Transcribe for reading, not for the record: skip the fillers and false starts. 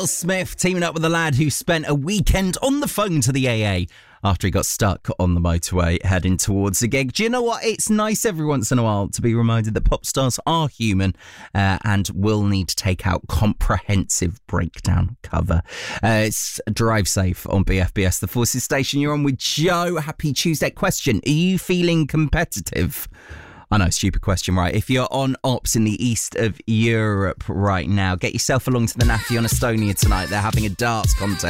Smith teaming up with a lad who spent a weekend on the phone to the AA after he got stuck on the motorway heading towards a gig. Do you know what? It's nice every once in a while to be reminded that pop stars are human and will need to take out comprehensive breakdown cover. It's Drive Safe on BFBS, the Forces station. You're on with Joe. Happy Tuesday. Question: are you feeling competitive? I know, stupid question, right? If you're on ops in the east of Europe right now, get yourself along to the Natty on Estonia tonight. They're having a darts contest.